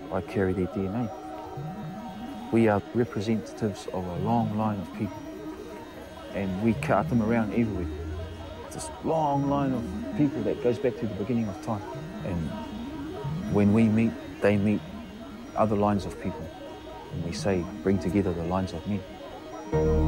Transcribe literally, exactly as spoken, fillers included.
I carry their D N A. We are representatives of a long line of people, and we cart them around everywhere. This long line of people that goes back to the beginning of time. And when we meet, they meet other lines of people. And we say, bring together the lines of men.